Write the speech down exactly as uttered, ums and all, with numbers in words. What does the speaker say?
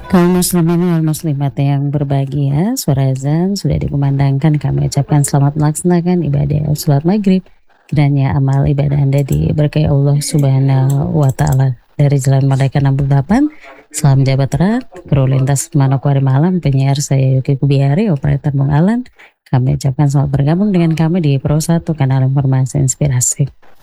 Kaum muslimin wal muslimat yang berbahagia, suara azan sudah dikumandangkan. Kami ucapkan selamat melaksanakan ibadah sholat maghrib. Kiranya amal ibadah Anda diberkahi Allah Subhanahu wa Ta'ala. Dari Jalan Merdeka enam puluh delapan, salam jabat erat, kru lintas Manokwari Malam, penyiar saya Yuki Kubiari, operator Bung Alan. Kami ucapkan selamat bergabung dengan kami di Pro satu Kanal Informasi Inspirasi.